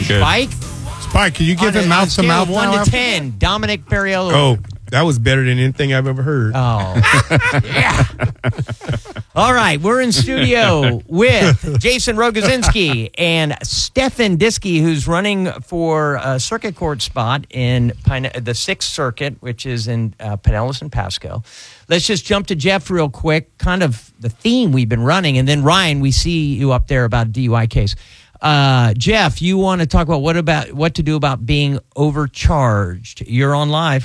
Spike? Spike, can you give him mouth to mouth? 1 to 10. Dominic Ferriello. Oh, that was better than anything I've ever heard. Oh, yeah. All right, we're in studio with Jason Rogozinski and Stefan Diski, who's running for a circuit court spot in the 6th Circuit, which is in Pinellas and Pasco. Let's just jump to Jeff real quick, kind of the theme we've been running, and then Ryan, we see you up there about a DUI case. Jeff, you want to talk about what to do about being overcharged? You're on live.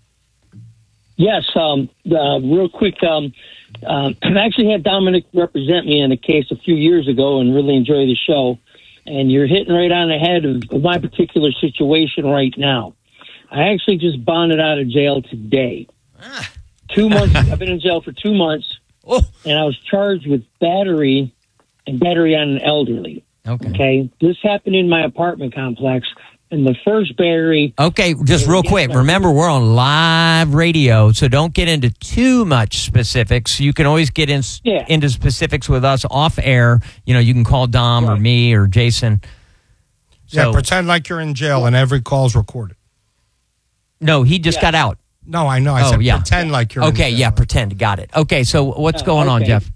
Yes, real quick, I've actually had Dominic represent me in a case a few years ago and really enjoy the show. And you're hitting right on the head of my particular situation right now. I actually just bonded out of jail today. 2 months. I've been in jail for 2 months, and I was charged with battery on an elderly. Okay. This happened in my apartment complex. And the first battery... Okay, just real quick. Remember, we're on live radio, so don't get into too much specifics. You can always get into specifics with us off air. You know, you can call Dom or me or Jason. So, pretend like you're in jail and every call's recorded. No, he just got out. No, I know. I said pretend like you're in jail. Okay, yeah, pretend. Got it. Okay, so what's going on, Jeff?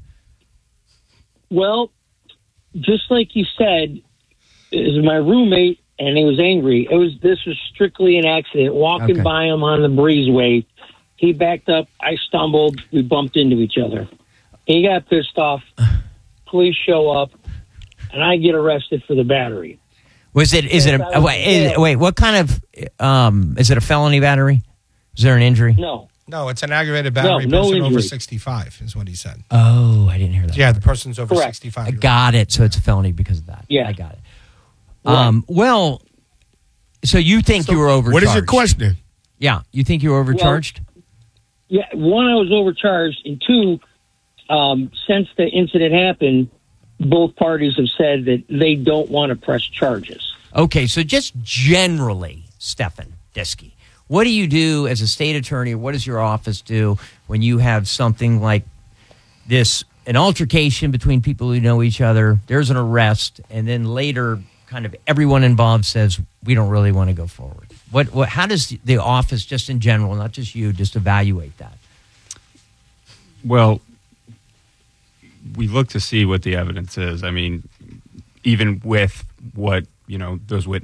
Well, just like you said, is my roommate... And he was angry. This was strictly an accident. Walking by him on the breezeway, he backed up. I stumbled. We bumped into each other. He got pissed off. Police show up, and I get arrested for the battery. What kind of? Is it a felony battery? Is there an injury? No, it's an aggravated battery. No person injury. Over 65 is what he said. Oh, I didn't hear that. Yeah, the person's over 65. I got it. So it's a felony because of that. Yeah, I got it. Well, so you think you were overcharged? What is your question? Yeah, you think you were overcharged? Well, one, I was overcharged, and two, since the incident happened, both parties have said that they don't want to press charges. Okay, so just generally, Stefan Diski, what do you do as a state attorney? What does your office do when you have something like this, an altercation between people who know each other, there's an arrest, and then later kind of everyone involved says, we don't really want to go forward. How does the office, just in general, not just you, just evaluate that? Well, we look to see what the evidence is. I mean, even with what, those witnesses